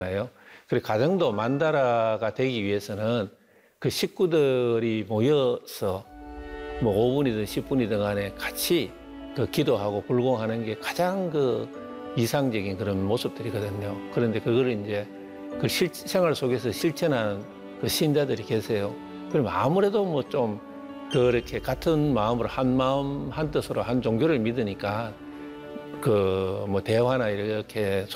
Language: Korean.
그리고 가정도 만다라가 되기 위해서는 그 식구들이 모여서 뭐 5분이든 10분이든 간에 같이 그 기도하고 불공하는 게 가장 그 이상적인 그런 모습들이거든요. 그런데 그거를 이제 그 생활 속에서 실천하는 그 신자들이 계세요. 그럼 아무래도 뭐 좀 그렇게 같은 마음으로 한 마음 한 뜻으로 한 종교를 믿으니까 그 뭐 대화나 이렇게